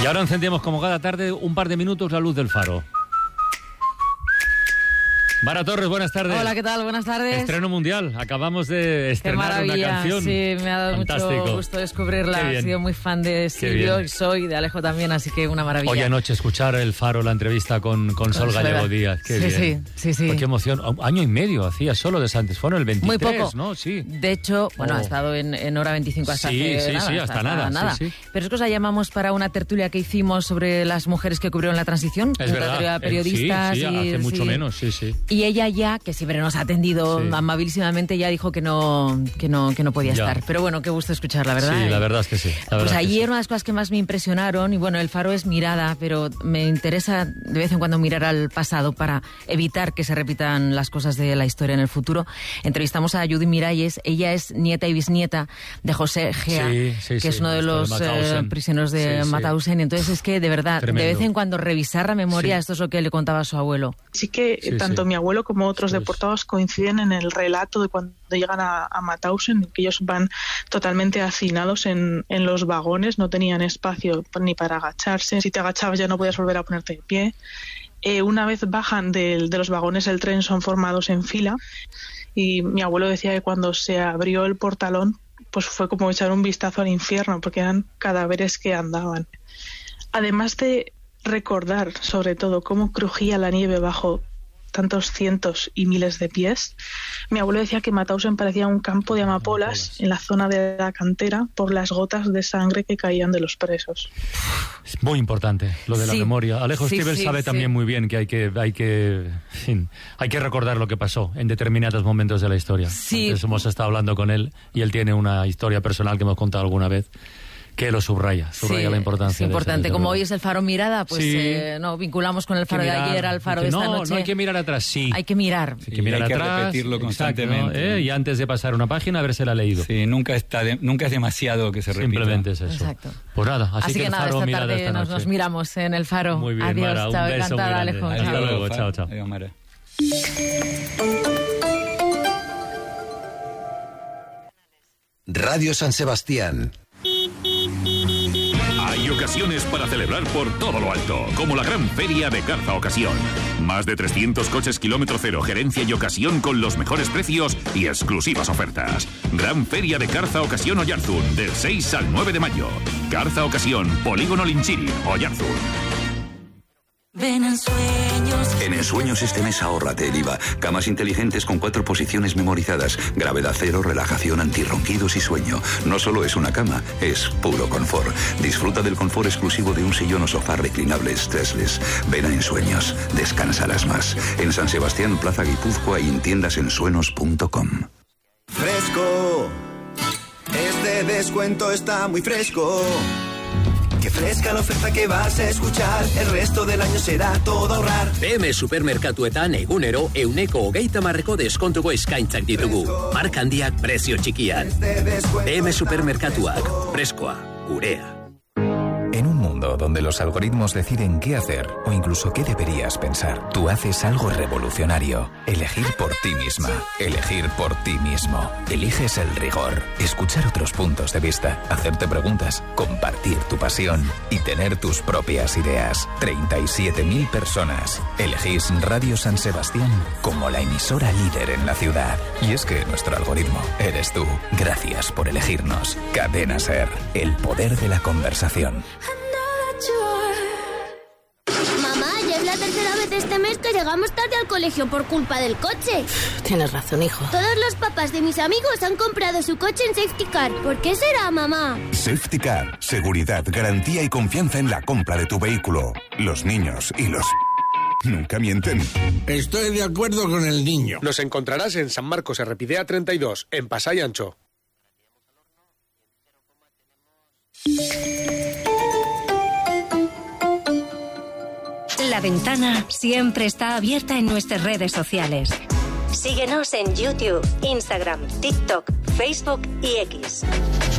Y ahora encendemos como cada tarde un par de minutos la luz del faro. Mara Torres, buenas tardes. Hola, ¿qué tal? Buenas tardes. Estreno mundial. Acabamos de estrenar una canción. Sí, me ha dado mucho gusto descubrirla. He sido muy fan de Silvio y soy de Alejo también, así que una maravilla. Hoy anoche escuchar el faro, la entrevista con Sol Gallego Díaz. Qué bien. Sí. Pues qué emoción. Año y medio hacía solo de antes. Fueron el 23, muy poco, ¿no? Sí. De hecho, ha estado en hora 25 hasta hasta nada. Sí. Pero es que os la llamamos para una tertulia que hicimos sobre las mujeres que cubrieron la transición. Es verdad. Periodistas. Sí, hace mucho menos, sí. Y ella ya, que siempre nos ha atendido amabilísimamente, ya dijo que no podía estar. Pero bueno, qué gusto escucharla, ¿verdad? Sí, la verdad es que sí. Pues ayer una de las cosas que más me impresionaron, y bueno, el faro es mirada, pero me interesa de vez en cuando mirar al pasado para evitar que se repitan las cosas de la historia en el futuro. Entrevistamos a Judy Miralles. Ella es nieta y bisnieta de José Gea, que es uno de los prisioneros de Mauthausen. Entonces es que, de verdad, tremendo. De vez en cuando revisar la memoria, esto es lo que le contaba a su abuelo. Sí que tanto mi abuelo como otros deportados coinciden en el relato de cuando llegan a Mauthausen, que ellos van totalmente hacinados en los vagones, no tenían espacio ni para agacharse. Si te agachabas ya no podías volver a ponerte de pie. Una vez bajan de los vagones del tren son formados en fila, y mi abuelo decía que cuando se abrió el portalón pues fue como echar un vistazo al infierno, porque eran cadáveres que andaban. Además de recordar sobre todo cómo crujía la nieve bajo tantos cientos y miles de pies, mi abuelo decía que Mauthausen parecía un campo de amapolas en la zona de la cantera por las gotas de sangre que caían de los presos. Es muy importante lo de la memoria. Alejo Stivel sabe también muy bien que hay que recordar lo que pasó en determinados momentos de la historia. Antes hemos estado hablando con él y él tiene una historia personal que hemos contado alguna vez, que lo subraya la importancia. Es importante. de como hoy es el faro mirada, pues no vinculamos con el faro de ayer al faro de esta noche. No hay que mirar atrás, Hay que mirar. Hay que mirar atrás, que repetirlo constantemente. Y antes de pasar una página, habérsela leído. Sí, nunca es demasiado que se repita. Simplemente es eso. Exacto. Pues nada, así que el nada, faro esta tarde nos miramos en el faro. Muy bien, adiós, Mara, chao, un beso encantada, muy grande. Alejo. Hasta luego, chao. Adiós, Mara. Radio San Sebastián. Hay ocasiones para celebrar por todo lo alto, como la Gran Feria de Garza Ocasión. Más de 300 coches kilómetro cero, gerencia y ocasión con los mejores precios y exclusivas ofertas. Gran Feria de Garza Ocasión Oyarzún, del 6 al 9 de mayo. Garza Ocasión, Polígono Linchiri, Oyarzún. Ven en Sueños. En Ensueños este mes ahórrate el IVA. Camas inteligentes con 4 posiciones memorizadas. Gravedad cero, relajación, antirronquidos y sueño. No solo es una cama, es puro confort. Disfruta del confort exclusivo de un sillón o sofá reclinable stressless. Ven a Ensueños, descansarás más. En San Sebastián, Plaza Guipúzcoa y en tiendasensuenos.com. Fresco. Este descuento está muy fresco. Qué fresca la oferta que vas a escuchar. El resto del año será todo ahorrar. PM Supermerkatuetan egunero euneko hogeita marreko deskontuko eskaintzak ditugu. Marka handiak prezio txikian. PM Supermerkatuak, freskoa, gurea. En un mundo donde los algoritmos deciden qué hacer o incluso qué deberías pensar, tú haces algo revolucionario. Elegir por ti misma. Elegir por ti mismo. Eliges el rigor. Escuchar otros puntos de vista. Hacerte preguntas. Compartir tu pasión. Y tener tus propias ideas. 37.000 personas. Elegís Radio San Sebastián como la emisora líder en la ciudad. Y es que nuestro algoritmo eres tú. Gracias por elegirnos. Cadena SER. El poder de la conversación. Mamá, ya es la tercera vez este mes que llegamos tarde al colegio por culpa del coche. Tienes razón, hijo. Todos los papás de mis amigos han comprado su coche en Safety Car. ¿Por qué será, mamá? Safety Car. Seguridad, garantía y confianza en la compra de tu vehículo. Los niños y los... nunca mienten. Estoy de acuerdo con el niño. Nos encontrarás en San Marcos Errepidea 32, en Pasai Ancho. La ventana siempre está abierta en nuestras redes sociales. Síguenos en YouTube, Instagram, TikTok, Facebook y X.